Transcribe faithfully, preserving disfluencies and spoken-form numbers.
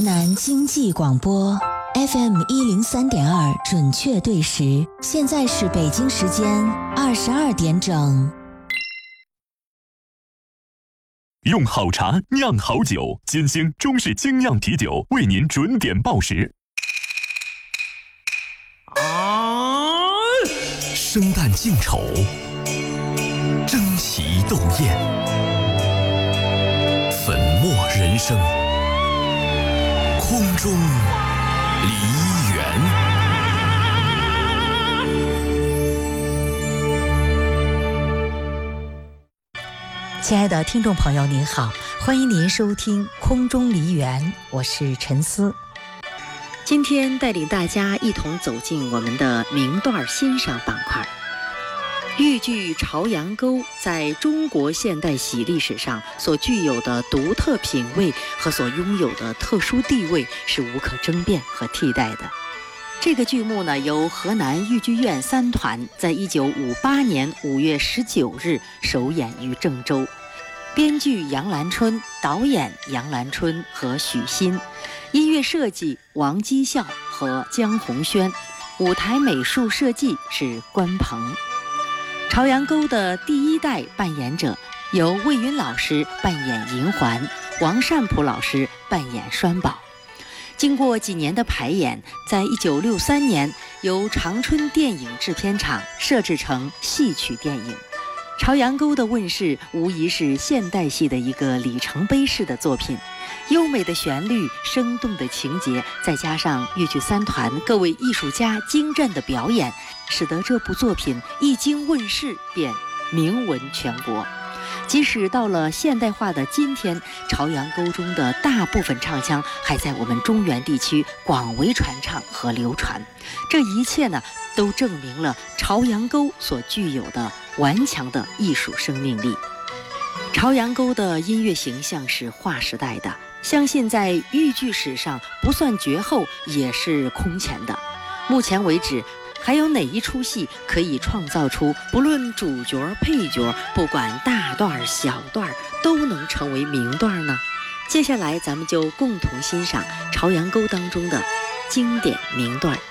南经济广播 F M 一零三点二准确对时，现在是北京时间二十二点整。 用好茶酿好酒，金星中式精酿啤酒为您准点报时。 啊！生旦净丑，争奇斗艳，粉墨人生，空中梨园。 亲爱的听众朋友您好，欢迎您收听空中梨园，我是陈思。今天带领大家一同走进我们的名段欣赏板块。豫剧《朝阳沟》在中国现代戏历史上所具有的独特品味和所拥有的特殊地位是无可争辩和替代的。这个剧目呢，由河南豫剧院三团在一九五八年五月十九日首演于郑州，编剧杨兰春，导演杨兰春和许昕，音乐设计王基孝和江宏轩，舞台美术设计是关鹏。朝阳沟的第一代扮演者由魏云老师扮演银环，王善普老师扮演栓宝。经过几年的排演，在一九六三年由长春电影制片厂设置成戏曲电影。朝阳沟的问世无疑是现代戏的一个里程碑式的作品，优美的旋律，生动的情节，再加上豫剧三团各位艺术家精湛的表演，使得这部作品一经问世便名闻全国。即使到了现代化的今天，朝阳沟中的大部分唱腔还在我们中原地区广为传唱和流传。这一切呢，都证明了朝阳沟所具有的顽强的艺术生命力。朝阳沟的音乐形象是划时代的，相信在豫剧史上不算绝后，也是空前的。目前为止，还有哪一出戏可以创造出不论主角配角，不管大段小段都能成为名段呢？接下来咱们就共同欣赏朝阳沟当中的经典名段。